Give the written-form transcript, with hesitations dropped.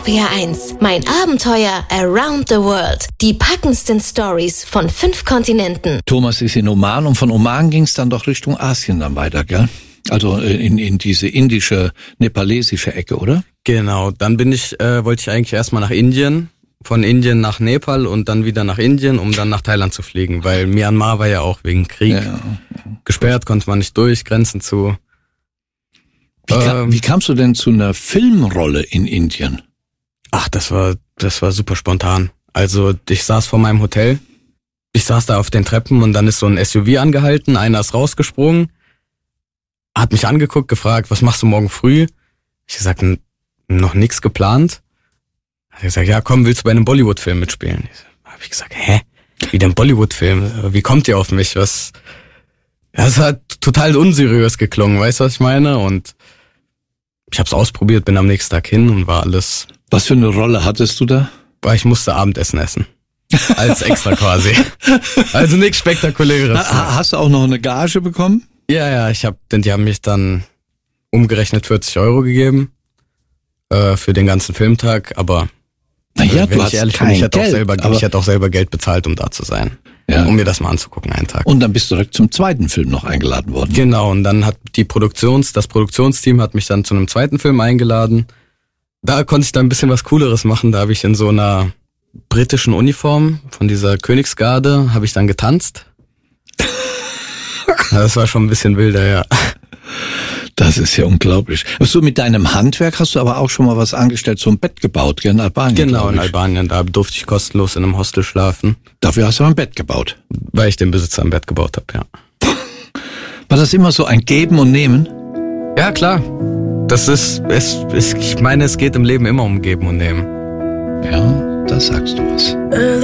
RPR1, mein Abenteuer around the world. Die packendsten Stories von 5 Kontinenten. Thomas ist in Oman und von Oman ging es dann doch Richtung Asien dann weiter, gell? Also in diese indische, nepalesische Ecke, oder? Genau, dann wollte ich eigentlich erstmal nach Indien, von Indien nach Nepal und dann wieder nach Indien, um dann nach Thailand zu fliegen, weil Myanmar war ja auch wegen Krieg gesperrt, konnte man nicht durch, Grenzen zu. Wie kamst du denn zu einer Filmrolle in Indien? Ach, das war super spontan. Also ich saß vor meinem Hotel, ich saß da auf den Treppen und dann ist so ein SUV angehalten, einer ist rausgesprungen, hat mich angeguckt, gefragt, was machst du morgen früh? Ich gesagt, noch nichts geplant. Hat er gesagt, ja komm, willst du bei einem Bollywood-Film mitspielen? Hab ich gesagt, hä? Wie denn Bollywood-Film? Wie kommt ihr auf mich? Was? Das hat total unseriös geklungen, weißt du, was ich meine? Und ich hab's ausprobiert, bin am nächsten Tag hin und war alles. Was für eine Rolle hattest du da? Ich musste Abendessen essen. Als extra quasi. Also nichts Spektakuläres. Hast du auch noch eine Gage bekommen? Ja, die haben mich dann umgerechnet 40 € gegeben für den ganzen Filmtag, aber naja, wenn ich ehrlich bin, ich hätte auch selber Geld bezahlt, um da zu sein. Ja. Um mir das mal anzugucken, einen Tag. Und dann bist du direkt zum zweiten Film noch eingeladen worden. Genau, und dann hat das Produktionsteam hat mich dann zu einem zweiten Film eingeladen. Da konnte ich dann ein bisschen was Cooleres machen. Da habe ich in so einer britischen Uniform von dieser Königsgarde, habe ich dann getanzt. Das war schon ein bisschen wilder, ja. Das ist ja unglaublich. So, mit deinem Handwerk hast du aber auch schon mal was angestellt, so ein Bett gebaut, in Albanien. Genau, in Albanien, da durfte ich kostenlos in einem Hostel schlafen. Dafür hast du aber ein Bett gebaut. Weil ich dem Besitzer ein Bett gebaut habe, ja. War das immer so ein Geben und Nehmen? Ja, klar. Ich meine, es geht im Leben immer um Geben und Nehmen. Ja, da sagst du was.